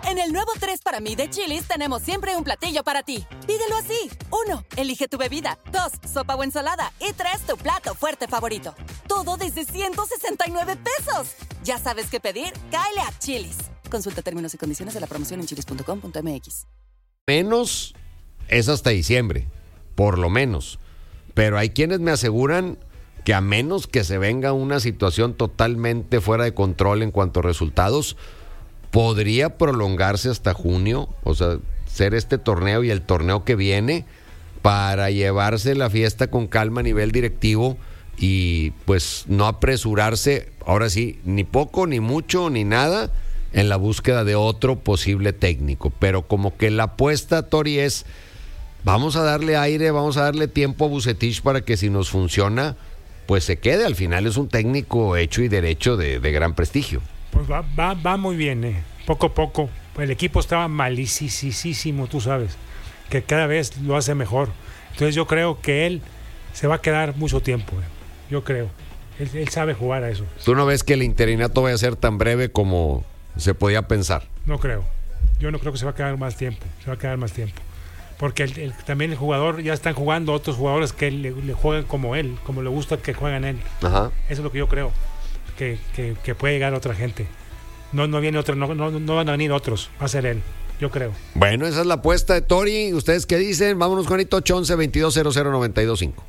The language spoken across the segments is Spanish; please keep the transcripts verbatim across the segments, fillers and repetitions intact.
En el nuevo tres para mí de Chili's tenemos siempre un platillo para ti. Pídelo así. Uno, elige tu bebida. Dos, sopa o ensalada. Y tres, tu plato fuerte favorito. Todo desde ciento sesenta y nueve pesos. ¿Ya sabes qué pedir? Cáele a Chili's. Consulta términos y condiciones de la promoción en chilis punto com punto m x. Menos es hasta diciembre, por lo menos. Pero hay quienes me aseguran que a menos que se venga una situación totalmente fuera de control en cuanto a resultados, podría prolongarse hasta junio, o sea, ser este torneo y el torneo que viene para llevarse la fiesta con calma a nivel directivo y pues no apresurarse, ahora sí, ni poco, ni mucho, ni nada, en la búsqueda de otro posible técnico. Pero como que la apuesta, Tori, es vamos a darle aire, vamos a darle tiempo a Vucetich para que si nos funciona, pues se quede. Al final es un técnico hecho y derecho de, de gran prestigio. Pues va, va, va muy bien, eh. Poco a poco. El equipo estaba malísimo, tú sabes, que cada vez lo hace mejor. Entonces yo creo que él se va a quedar mucho tiempo, eh. Yo creo. Él, él sabe jugar a eso. ¿Tú no ves que el interinato vaya a ser tan breve como se podía pensar? No creo. Yo no creo que se va a quedar más tiempo. Se va a quedar más tiempo. Porque el, el, también el jugador, ya están jugando otros jugadores que le, le juegan como él, como le gusta que juegan él. Ajá. Eso es lo que yo creo, que, que, que puede llegar otra gente. No, no viene otro, no, no, no van a venir otros, va a ser él, yo creo. Bueno, esa es la apuesta de Tori. ¿Ustedes qué dicen? Vámonos, Juanito. ocho once, veintidós cero cero, noventa y dos cinco.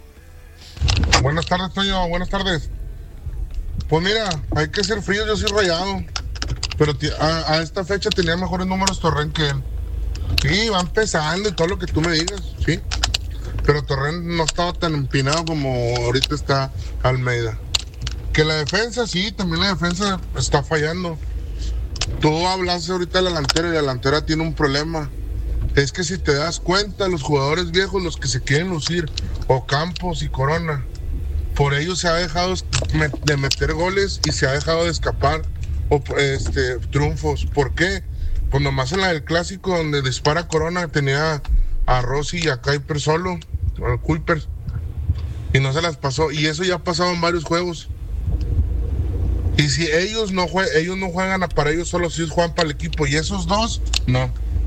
Buenas tardes, Toño, buenas tardes. Pues mira, hay que ser frío, yo soy Rayado, pero a, a esta fecha tenía mejores números Torrent que él. Sí, va empezando y todo lo que tú me digas, sí. Pero Torrent no estaba tan empinado como ahorita está Almeida. Que la defensa, sí, también la defensa está fallando. Tú hablaste ahorita de la delantera y la delantera tiene un problema. Es que si te das cuenta, los jugadores viejos, los que se quieren lucir, Ocampos y Corona, por ellos se ha dejado de meter goles y se ha dejado de escapar este, triunfos. ¿Por qué? Pues nomás en la del clásico donde dispara Corona tenía a Rossi y a Kuiper solo, a Kuiper, y no se las pasó, y eso ya ha pasado en varios juegos. Y si ellos no jue- ellos no juegan para ellos solo, si ellos juegan para el equipo, y esos dos, no.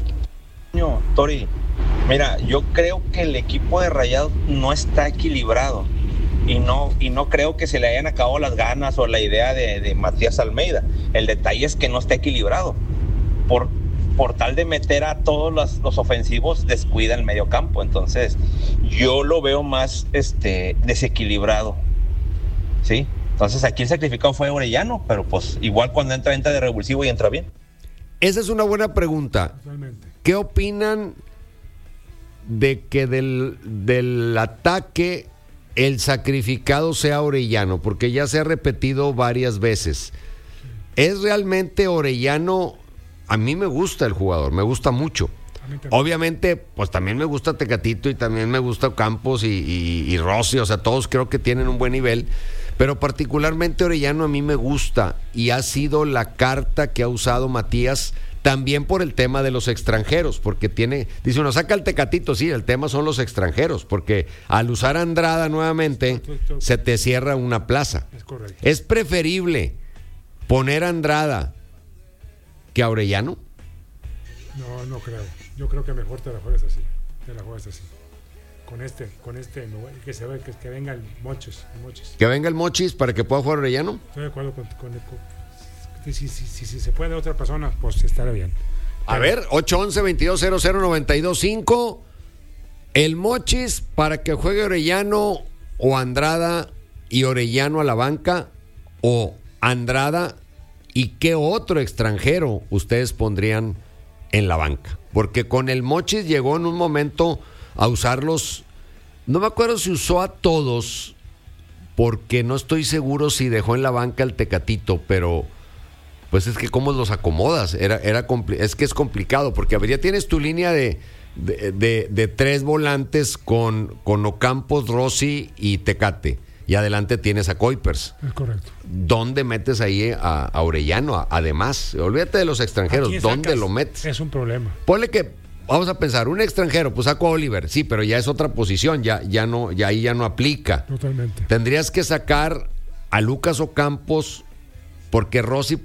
Tori, mira, yo creo que el equipo de Rayados no está equilibrado y no, y no creo que se le hayan acabado las ganas o la idea de, de Matías Almeida. El detalle es que no está equilibrado. Por, por tal de meter a todos los, los ofensivos, descuida el medio campo. Entonces, yo lo veo más este, desequilibrado. ¿Sí? Entonces, aquí el sacrificado fue Orellano, pero pues igual cuando entra, entra de revulsivo y entra bien. Esa es una buena pregunta. Totalmente. ¿Qué opinan de que del, del ataque el sacrificado sea Orellano? Porque ya se ha repetido varias veces. ¿Es realmente Orellano? A mí me gusta el jugador, me gusta mucho. Obviamente, pues también me gusta Tecatito y también me gusta Campos y, y, y Rossi, o sea, todos creo que tienen un buen nivel, pero particularmente Orellano a mí me gusta y ha sido la carta que ha usado Matías también por el tema de los extranjeros, porque tiene, dice uno, saca el Tecatito, sí, el tema son los extranjeros, porque al usar a Andrada nuevamente se te cierra una plaza. Es correcto. ¿Es preferible poner a Andrada que a Orellano? No, no creo. Yo creo que mejor te la juegas así. Te la juegas así. Con este, con este, que se ve, que, que venga el Mochis, el Mochis. Que venga el Mochis para que pueda jugar Orellano. Estoy de acuerdo con, con, con si, si, si, si, si se puede otra persona, pues estará bien. A Pero, ver, ocho once, veintidós cero cero, noventa y dos cinco. El Mochis para que juegue Orellano o Andrada y Orellano a la banca, o Andrada y qué otro extranjero ustedes pondrían en la banca. Porque con el Mochis llegó en un momento a usarlos, no me acuerdo si usó a todos, porque no estoy seguro si dejó en la banca el Tecatito, pero pues es que cómo los acomodas, era, era compli- es que es complicado, porque ya tienes tu línea de, de, de, de tres volantes con, con Ocampos, Rossi y Tecate, y adelante tienes a Kuipers. Es correcto. ¿Dónde metes ahí a, a Orellano? Además, olvídate de los extranjeros, ¿dónde lo metes? Es un problema. Ponle que, vamos a pensar, un extranjero, pues saco a Oliver, sí, pero ya es otra posición, ya, ya no, ya ahí ya no aplica. Totalmente. Tendrías que sacar a Lucas Ocampos, porque Rossi